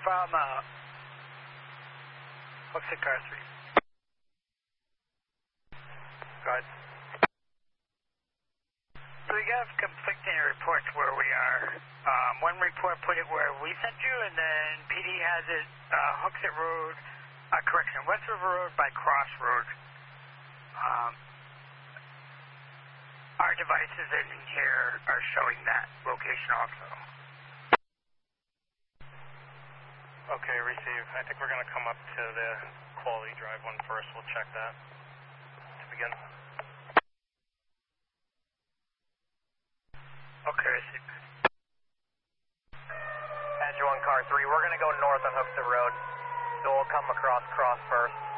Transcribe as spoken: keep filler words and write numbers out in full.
from uh, Hooksett car three. Go ahead. So we got conflicting reports where we are. Um, one report put it where we sent you, and then P D has it uh, Hooksett Road, uh, correction, West River Road by Cross Road. Um, our devices in here are showing that location also. Okay, receive. I think we're going to come up to the Quality Drive one first. We'll check that to begin. Okay, receive. Badger one, car three, we're going to go north on Hooksett Road, so we'll come across Cross first.